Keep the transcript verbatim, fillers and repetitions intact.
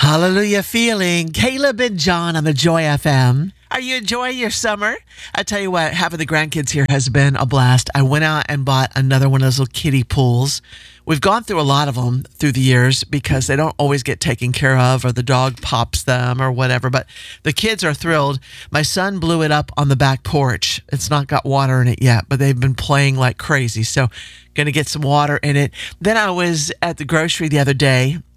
Hallelujah feeling. Caleb and John on the Joy F M. Are you enjoying your summer? I tell you what, having the grandkids here has been a blast. I went out and bought another one of those little kiddie pools. We've gone through a lot of them through the years because they don't always get taken care of, or the dog pops them or whatever. But the kids are thrilled. My son blew it up on the back porch. It's not got water in it yet, but they've been playing like crazy. So going to get some water in it. Then I was at the grocery the other day